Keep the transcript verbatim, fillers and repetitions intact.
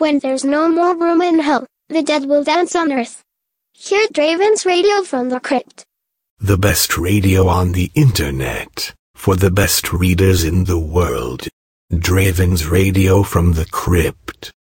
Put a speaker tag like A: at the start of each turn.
A: When there's no more room in hell, the dead will dance on earth. Hear Draven's Radio from the Crypt.
B: The best radio on the internet, for the best readers in the world. Draven's Radio from the Crypt.